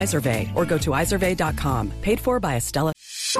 Izervay or go to izervay.com. Paid for by Estella.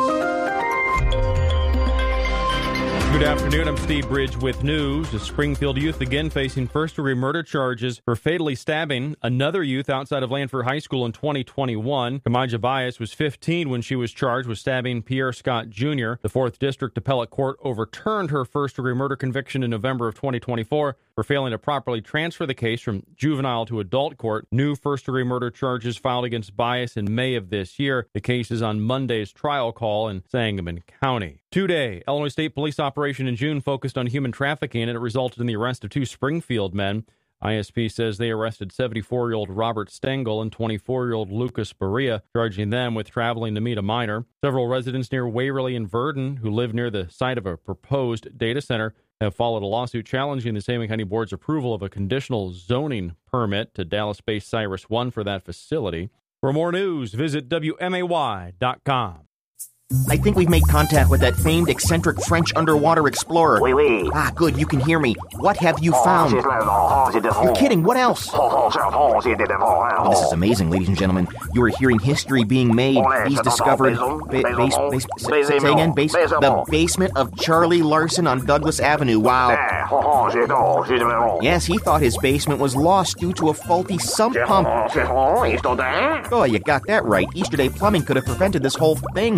Good afternoon. I'm Steve Bridge with news. A Springfield youth again facing first-degree murder charges for fatally stabbing another youth outside of Lanford High School in 2021. Kamaja Bias was 15 when she was charged with stabbing Pierre Scott Jr. The 4th District Appellate Court overturned her first-degree murder conviction in November of 2024 for failing to properly transfer the case from juvenile to adult court. New first-degree murder charges filed against Bias in May of this year. The case is on Monday's trial call in Sangamon County. Today, Illinois State Police operation in June focused on human trafficking, and it resulted in the arrest of 2 Springfield men. ISP says they arrested 74-year-old Robert Stengel and 24-year-old Lucas Berea, charging them with traveling to meet a minor. Several residents near Waverly and Verdon, who live near the site of a proposed data center, have followed a lawsuit challenging the Sangamon County Board's approval of a conditional zoning permit to Dallas-based Cyrus One for that facility. For more news, visit WMAY.com. I think we've made contact with that famed eccentric French underwater explorer. Oui, oui. Ah, good, you can hear me. What have you found? You're kidding, what else? Oh, this is amazing, ladies and gentlemen. You are hearing history being made. He's discovered... Say again, the basement of Charlie Larson on Douglas Avenue. Wow. Yes, he thought his basement was lost due to a faulty sump pump. Oh, you got that right. Easterday Plumbing could have prevented this whole thing.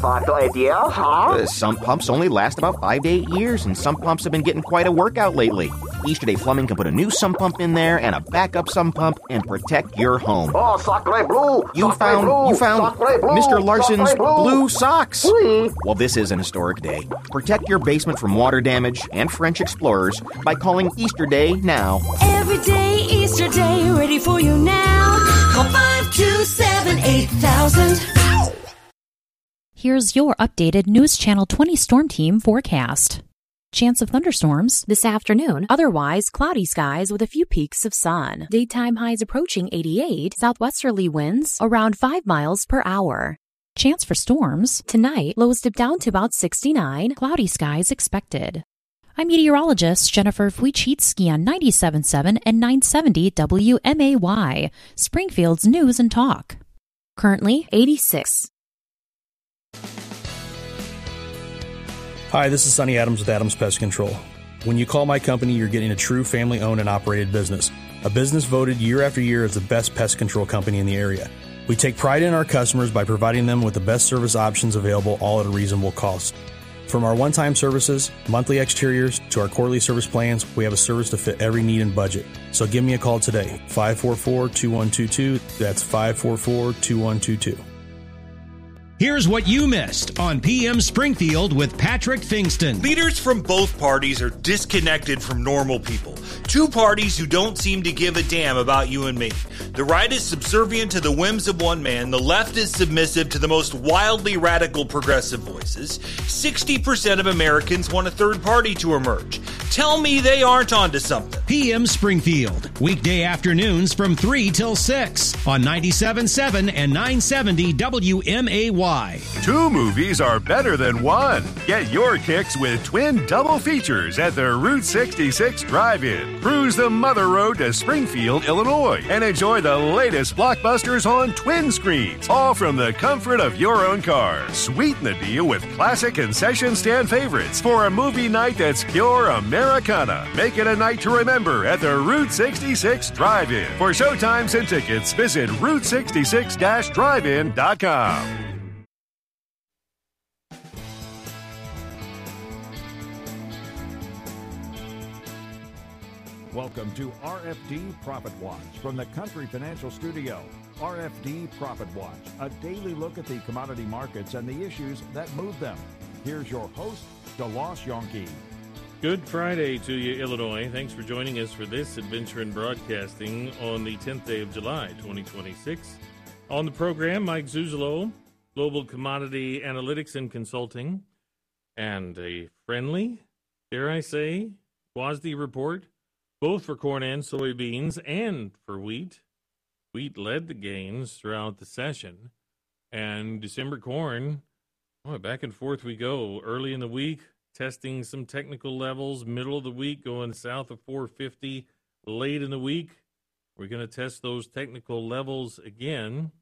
Sump pumps only last about 5 to 8 years, and sump pumps have been getting quite a workout lately. Easterday Plumbing can put a new sump pump in there and a backup sump pump and protect your home. You found Mr. Larson's blue socks. Well, this is an historic day. Protect your basement from water damage and French explorers by calling Easterday now. Every day, Easter Day, ready for you now. Call 527-8000. Here's your updated News Channel 20 Storm Team forecast. Chance of thunderstorms this afternoon. Otherwise, cloudy skies with a few peaks of sun. Daytime highs approaching 88. Southwesterly winds around 5 miles per hour. Chance for storms tonight. Lows dip down to about 69. Cloudy skies expected. I'm meteorologist Jennifer Wojcicki on 97.7 and 970 WMAY, Springfield's News and Talk. Currently 86. Hi, this is Sonny Adams with Adams Pest Control. When you call my company, you're getting a true family-owned and operated business. A business voted year after year as the best pest control company in the area. We take pride in our customers by providing them with the best service options available, all at a reasonable cost. From our one-time services, monthly exteriors, to our quarterly service plans, we have a service to fit every need and budget. So give me a call today, 544-2122. That's 544-2122. Here's what you missed on PM Springfield with Patrick Fingston. Leaders from both parties are disconnected from normal people. 2 parties who don't seem to give a damn about you and me. The right is subservient to the whims of one man. The left is submissive to the most wildly radical progressive voices. 60% of Americans want a third party to emerge. Tell me they aren't onto something. PM Springfield, weekday afternoons from 3 till 6 on 97.7 and 970 WMAY. 2 movies are better than 1. Get your kicks with twin double features at the Route 66 Drive-In. Cruise the Mother Road to Springfield, Illinois, and enjoy the latest blockbusters on twin screens, all from the comfort of your own car. Sweeten the deal with classic concession stand favorites for a movie night that's pure Americana. Make it a night to remember at the Route 66 Drive-In. For showtimes and tickets, visit Route66-Drive-In.com. Welcome to RFD Profit Watch from the Country Financial Studio. RFD Profit Watch, a daily look at the commodity markets and the issues that move them. Here's your host, DeLoss Yonke. Good Friday to you, Illinois. Thanks for joining us for this adventure in broadcasting on the 10th day of July, 2026. On the program, Mike Zuzolo, Global Commodity Analytics and Consulting, and a friendly, dare I say, WASDE report, both for corn and soybeans and for wheat. Wheat led the gains throughout the session. And December corn, back and forth we go. Early in the week, testing some technical levels. Middle of the week, going south of 450. Late in the week, we're going to test those technical levels again.